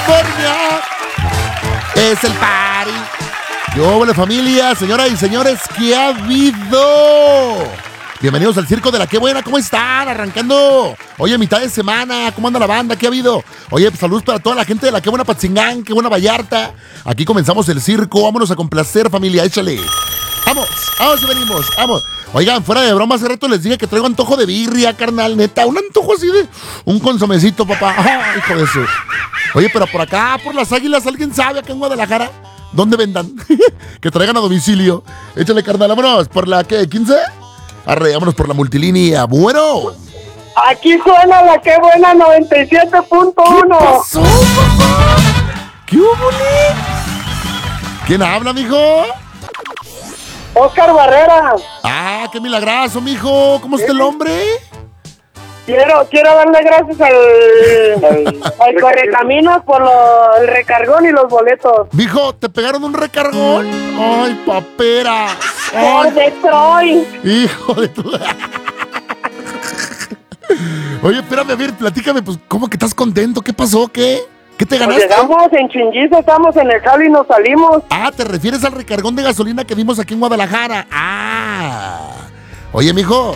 California. Es el party. Yo, buena familia, señoras y señores, ¿qué ha habido? Bienvenidos al Circo de la Qué Buena, ¿cómo están? Arrancando, oye, mitad de semana, ¿cómo anda la banda? ¿Qué ha habido? Oye, pues, saludos para toda la gente de la Qué Buena Patzingán, Qué Buena Vallarta. Aquí comenzamos el circo, vámonos a complacer, familia, échale. Vamos y venimos, vamos. Oigan, fuera de broma, hace rato les dije que traigo antojo de birria, carnal, neta, un antojo así de un consomecito, papá. ¡Ah, hijo de eso! Oye, pero por acá, por las Águilas, ¿alguien sabe acá en Guadalajara dónde vendan? Que traigan a domicilio. Échale, carnal, vámonos, ¿por la qué? ¿15? Arre, vámonos por la multilínea. Bueno. Aquí suena la Qué Buena 97.1. ¿Qué pasó, papá? ¿Qué hubo, ¿Quién habla, mijo? Oscar Barrera. Ah, qué milagroso, mijo. ¿Cómo está el hombre? Quiero darle gracias al Correcaminos por el recargón y los boletos. Mijo, ¿te pegaron un recargón? Ay, papera. Por Detroit. Hijo de tu... Oye, espérame, a ver, platícame, pues, ¿cómo que estás contento? ¿Qué pasó? ¿Qué te ganaste? Pues llegamos en Chinguiza, estamos en el jalo y nos salimos. Ah, ¿te refieres al recargón de gasolina que vimos aquí en Guadalajara? Ah. Oye, mijo,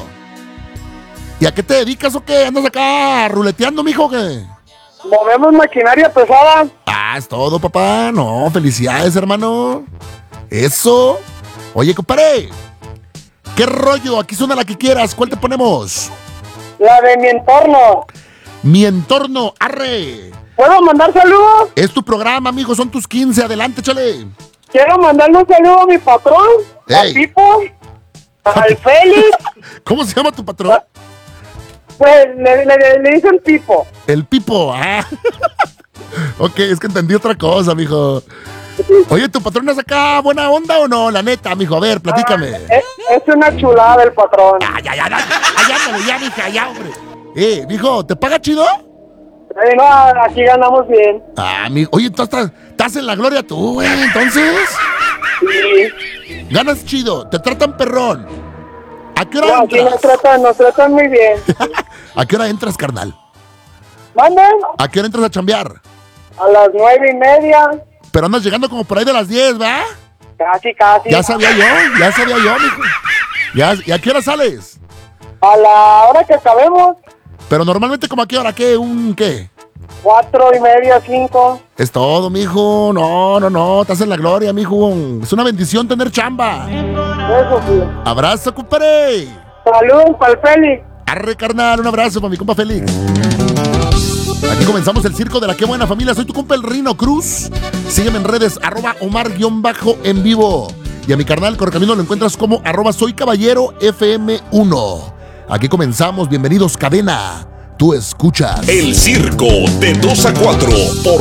¿y a qué te dedicas o qué? ¿Andas acá ruleteando, mijo, o qué? Movemos maquinaria pesada. Ah, es todo, papá. No, felicidades, hermano. Eso. Oye, compadre, ¿qué rollo? Aquí suena la que quieras. ¿Cuál te ponemos? La de Mi Entorno. Mi Entorno, arre. ¿Puedo mandar saludos? Es tu programa, amigo, son tus 15. Adelante, chale. Quiero mandarle un saludo a mi patrón, Ey. a Pipo, al Félix. ¿Cómo se llama tu patrón? Pues le dicen Pipo. El Pipo, ah. Ok, es que entendí otra cosa, mijo. Oye, ¿tu patrón es acá buena onda o no? La neta, mijo, a ver, platícame. Es una chulada el patrón. Ya, mija, ya, hombre. Mijo, ¿te paga chido? No, aquí ganamos bien. Ah, oye, tú estás en la gloria tú, güey, entonces. Sí. Ganas chido, te tratan perrón. ¿A qué hora No, aquí entras? nos tratan muy bien. ¿A qué hora entras, carnal? ¿Manden? ¿A qué hora entras a chambear? A las 9:30. Pero andas llegando como por ahí de las 10, ¿va? Casi. Ya sabía yo, mijo. ¿Y a qué hora sales? A la hora que acabemos. Pero normalmente, ¿como a qué hora? ¿Qué? 4:30, 5. Es todo, mijo. No, estás en la gloria, mijo. Es una bendición tener chamba. Eso sí. Abrazo, compadre. Saludos para el Félix. Arre, carnal, un abrazo para mi compa Félix. Aquí comenzamos el circo de la Qué Buena Familia. Soy tu compa el Rino Cruz. Sígueme en redes, @Omar_en vivo. Y a mi carnal Correcamino lo encuentras como @SoyCaballeroFM1. Aquí comenzamos, bienvenidos, cadena. Tú escuchas El circo de 2 a 4 por